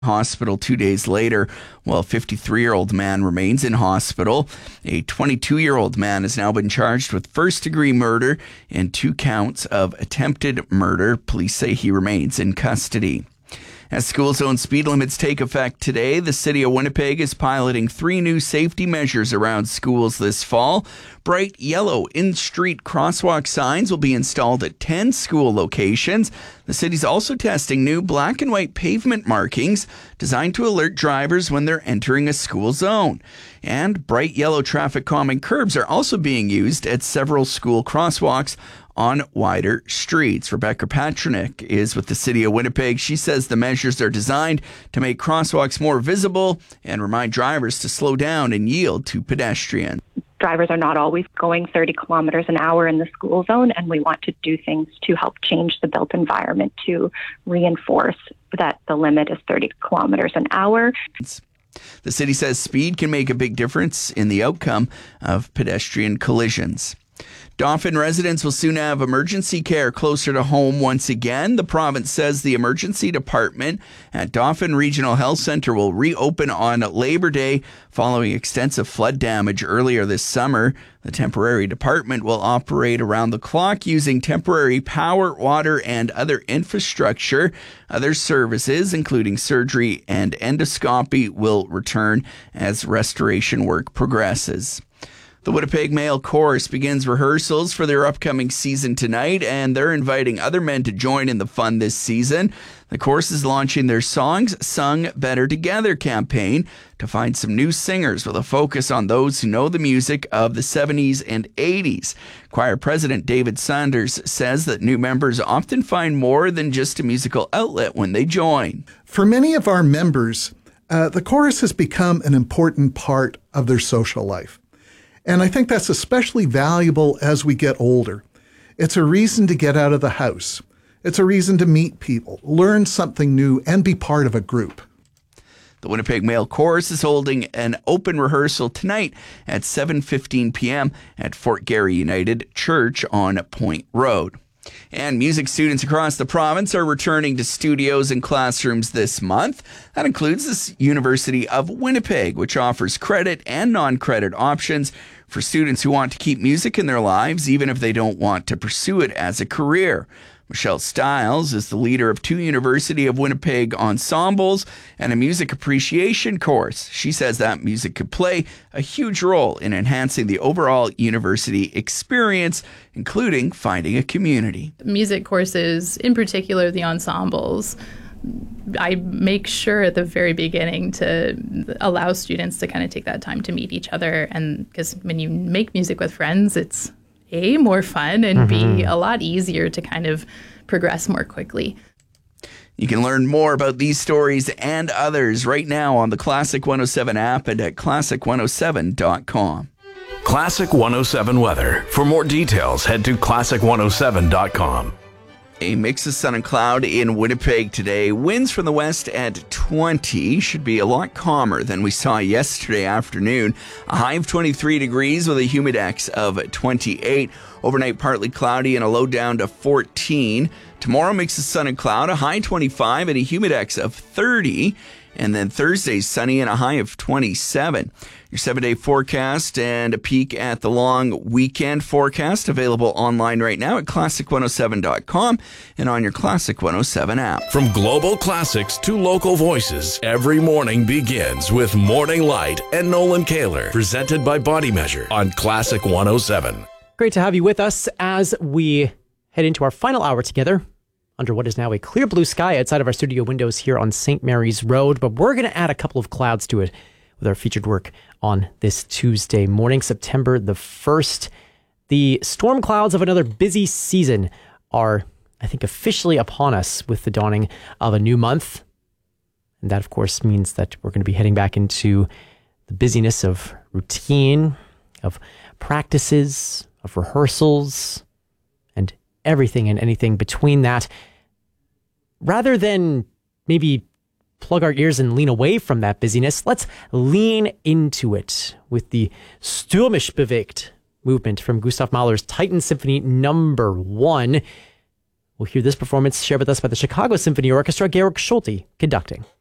Hospital 2 days later, while a 53-year-old man remains in hospital. A 22-year-old man has now been charged with first-degree murder and 2 counts of attempted murder. Police say he remains in custody. As school zone speed limits take effect today, the city of Winnipeg is piloting 3 new safety measures around schools this fall. Bright yellow in-street crosswalk signs will be installed at 10 school locations. The city's also testing new black and white pavement markings designed to alert drivers when they're entering a school zone. And bright yellow traffic calming curbs are also being used at several school crosswalks on wider streets. Rebecca Patronik is with the City of Winnipeg. She says the measures are designed to make crosswalks more visible and remind drivers to slow down and yield to pedestrians. Drivers are not always going 30 kilometers an hour in the school zone, and we want to do things to help change the built environment to reinforce that the limit is 30 kilometers an hour. The city says speed can make a big difference in the outcome of pedestrian collisions. Dauphin residents will soon have emergency care closer to home once again. The province says the emergency department at Dauphin Regional Health Centre will reopen on Labor Day following extensive flood damage earlier this summer. The temporary department will operate around the clock using temporary power, water, and other infrastructure. Other services, including surgery and endoscopy, will return as restoration work progresses. The Winnipeg Male Chorus begins rehearsals for their upcoming season tonight, and they're inviting other men to join in the fun this season. The chorus is launching their Songs Sung Better Together campaign to find some new singers with a focus on those who know the music of the 70s and 80s. Choir President David Sanders says that new members often find more than just a musical outlet when they join. For many of our members, the chorus has become an important part of their social life. And I think that's especially valuable as we get older. It's a reason to get out of the house. It's a reason to meet people, learn something new, and be part of a group. The Winnipeg Male Chorus is holding an open rehearsal tonight at 7:15 p.m. at Fort Garry United Church on Point Road. And music students across the province are returning to studios and classrooms this month. That includes the University of Winnipeg, which offers credit and non-credit options for students who want to keep music in their lives, even if they don't want to pursue it as a career. Michelle Stiles is the leader of 2 University of Winnipeg ensembles and a music appreciation course. She says that music could play a huge role in enhancing the overall university experience, including finding a community. Music courses, in particular the ensembles, I make sure at the very beginning to allow students to kind of take that time to meet each other. And because when you make music with friends, it's A, more fun, and B, a lot easier to kind of progress more quickly. You can learn more about these stories and others right now on the Classic 107 app and at classic107.com. Classic 107 weather. For more details, head to classic107.com. A mix of sun and cloud in Winnipeg today. Winds from the west at 20. Should be a lot calmer than we saw yesterday afternoon. A high of 23 degrees with a humidex of 28. Overnight partly cloudy and a low down to 14. Tomorrow mix of sun and cloud. A high 25 and a humidex of 30. And then Thursday, sunny and a high of 27. Your 7-day forecast and a peek at the long weekend forecast available online right now at classic107.com and on your Classic 107 app. From global classics to local voices, every morning begins with Morning Light and Nolan Kaler, presented by Body Measure on Classic 107. Great to have you with us as we head into our final hour together under what is now a clear blue sky outside of our studio windows here on St. Mary's Road. But we're going to add a couple of clouds to it with our featured work on this Tuesday morning, September the 1st. The storm clouds of another busy season are, I think, officially upon us with the dawning of a new month. And that, of course, means that we're going to be heading back into the busyness of routine, of practices, of rehearsals, and everything and anything between that. Rather than maybe plug our ears and lean away from that busyness, let's lean into it with the Stürmisch bewegt movement from Gustav Mahler's Titan Symphony No. 1. We'll hear this performance shared with us by the Chicago Symphony Orchestra, Georg Schulte conducting.